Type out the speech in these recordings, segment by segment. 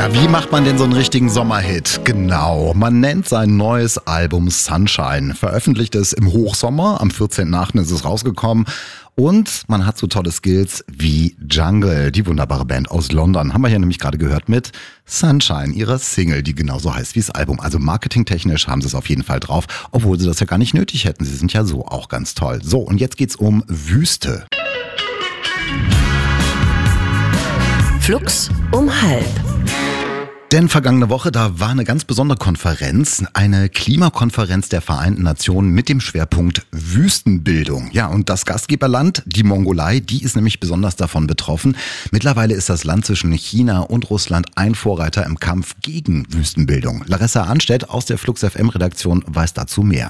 Ja, wie macht man denn so einen richtigen Sommerhit? Genau, man nennt sein neues Album Sunshine. Veröffentlicht es im Hochsommer, am 14.8. ist es rausgekommen. Und man hat so tolle Skills wie Jungle, die wunderbare Band aus London. Haben wir hier nämlich gerade gehört mit Sunshine, ihrer Single, die genauso heißt wie das Album. Also marketingtechnisch haben sie es auf jeden Fall drauf, obwohl sie das ja gar nicht nötig hätten. Sie sind ja so auch ganz toll. So, und jetzt geht's um Wüste. Flux um 12:30. Denn vergangene Woche, da war eine ganz besondere Konferenz, eine Klimakonferenz der Vereinten Nationen mit dem Schwerpunkt Wüstenbildung. Ja, und das Gastgeberland, die Mongolei, die ist nämlich besonders davon betroffen. Mittlerweile ist das Land zwischen China und Russland ein Vorreiter im Kampf gegen Wüstenbildung. Larissa Arnstedt aus der Flux FM Redaktion weiß dazu mehr.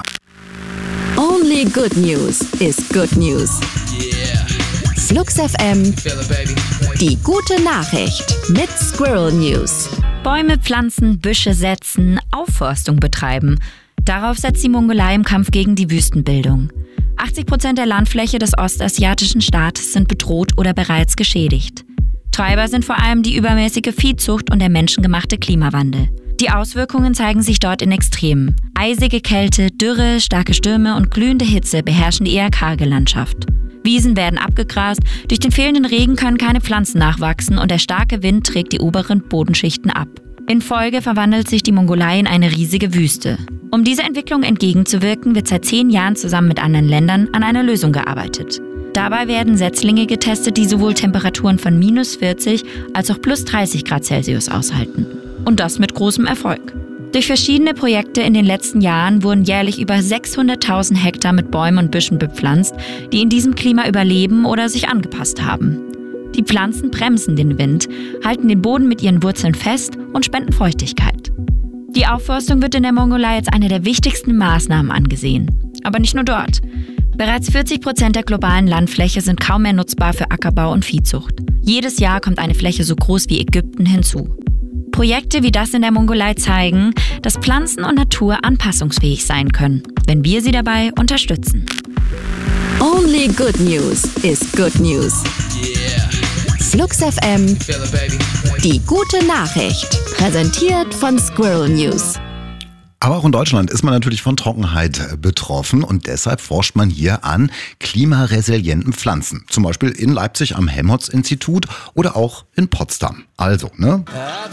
Only good news is good news. Yeah. Flux FM, Feel it, baby. die gute Nachricht mit Squirrel News. Bäume pflanzen, Büsche setzen, Aufforstung betreiben. Darauf setzt die Mongolei im Kampf gegen die Wüstenbildung. 80% der Landfläche des ostasiatischen Staates sind bedroht oder bereits geschädigt. Treiber sind vor allem die übermäßige Viehzucht und der menschengemachte Klimawandel. Die Auswirkungen zeigen sich dort in Extremen. Eisige Kälte, Dürre, starke Stürme und glühende Hitze beherrschen die eher karge Landschaft. Wiesen werden abgegrast, durch den fehlenden Regen können keine Pflanzen nachwachsen und der starke Wind trägt die oberen Bodenschichten ab. In Folge verwandelt sich die Mongolei in eine riesige Wüste. Um dieser Entwicklung entgegenzuwirken, wird seit 10 Jahren zusammen mit anderen Ländern an einer Lösung gearbeitet. Dabei werden Setzlinge getestet, die sowohl Temperaturen von -40 als auch +30 Grad Celsius aushalten. Und das mit großem Erfolg. Durch verschiedene Projekte in den letzten Jahren wurden jährlich über 600.000 Hektar mit Bäumen und Büschen bepflanzt, die in diesem Klima überleben oder sich angepasst haben. Die Pflanzen bremsen den Wind, halten den Boden mit ihren Wurzeln fest und spenden Feuchtigkeit. Die Aufforstung wird in der Mongolei als eine der wichtigsten Maßnahmen angesehen. Aber nicht nur dort. Bereits 40% der globalen Landfläche sind kaum mehr nutzbar für Ackerbau und Viehzucht. Jedes Jahr kommt eine Fläche so groß wie Ägypten hinzu. Projekte wie das in der Mongolei zeigen, dass Pflanzen und Natur anpassungsfähig sein können, wenn wir sie dabei unterstützen. Only good news is good news. Yeah. Flux FM, Feel it, baby. die gute Nachricht. Präsentiert von Squirrel News. Aber auch in Deutschland ist man natürlich von Trockenheit betroffen und deshalb forscht man hier an klimaresilienten Pflanzen. Zum Beispiel in Leipzig am Helmholtz-Institut oder auch in Potsdam. Also, ne?